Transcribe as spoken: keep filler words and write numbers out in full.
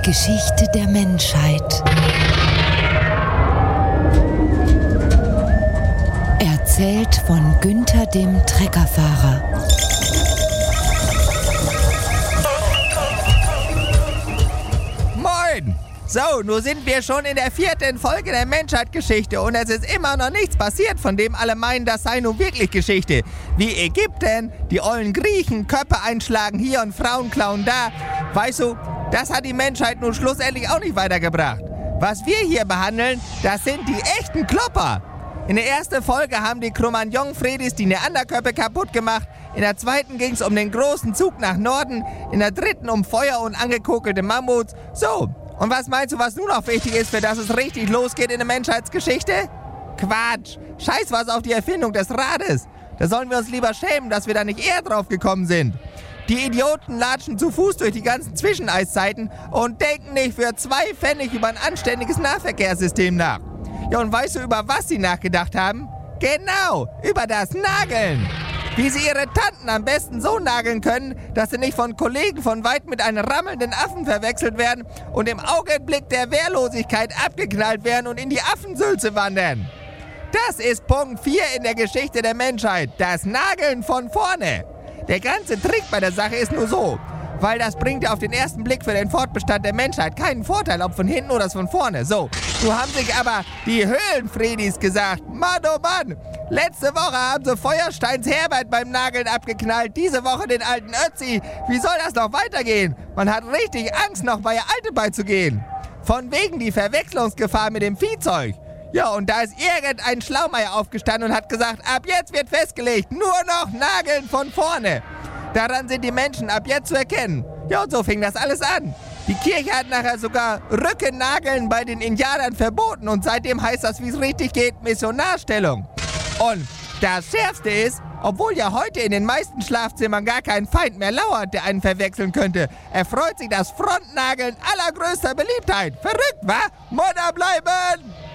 Geschichte der Menschheit. Erzählt von Günther dem Treckerfahrer. Moin! So, nun sind wir schon in der vierten Folge der Menschheitsgeschichte und es ist immer noch nichts passiert, von dem alle meinen, das sei nun wirklich Geschichte. Wie Ägypten, die ollen Griechen, Köpfe einschlagen hier und Frauen klauen da. Weißt du, das hat die Menschheit nun schlussendlich auch nicht weitergebracht. Was wir hier behandeln, das sind die echten Klopper. In der ersten Folge haben die Cro-Magnon-Fredis die Neanderköpfe kaputt gemacht. In der zweiten ging es um den großen Zug nach Norden. In der dritten um Feuer und angekokelte Mammuts. So, und was meinst du, was nun noch wichtig ist, für das es richtig losgeht in der Menschheitsgeschichte? Quatsch! Scheiß was auf die Erfindung des Rades! Da sollen wir uns lieber schämen, dass wir da nicht eher drauf gekommen sind. Die Idioten latschen zu Fuß durch die ganzen Zwischeneiszeiten und denken nicht für zwei Pfennig über ein anständiges Nahverkehrssystem nach. Ja, und weißt du, über was sie nachgedacht haben? Genau, über das Nageln. Wie sie ihre Tanten am besten so nageln können, dass sie nicht von Kollegen von weit mit einem rammelnden Affen verwechselt werden und im Augenblick der Wehrlosigkeit abgeknallt werden und in die Affensülze wandern. Das ist Punkt vier in der Geschichte der Menschheit, das Nageln von vorne. Der ganze Trick bei der Sache ist nur so, weil das bringt ja auf den ersten Blick für den Fortbestand der Menschheit keinen Vorteil, ob von hinten oder von vorne. So, so haben sich aber die Höhlenfredis gesagt, Mann, oh Mann, letzte Woche haben sie Feuersteins Herbert beim Nageln abgeknallt, diese Woche den alten Ötzi. Wie soll das noch weitergehen? Man hat richtig Angst, noch bei der Alte beizugehen. Von wegen die Verwechslungsgefahr mit dem Viehzeug. Ja, und da ist irgendein Schlaumeier aufgestanden und hat gesagt, ab jetzt wird festgelegt, nur noch Nageln von vorne. Daran sind die Menschen ab jetzt zu erkennen. Ja, und so fing das alles an. Die Kirche hat nachher sogar Rückennageln bei den Indianern verboten und seitdem heißt das, wie es richtig geht, Missionarstellung. Und das Schärfste ist, obwohl ja heute in den meisten Schlafzimmern gar kein Feind mehr lauert, der einen verwechseln könnte, erfreut sich das Frontnageln allergrößter Beliebtheit. Verrückt, wa? Mutter bleiben!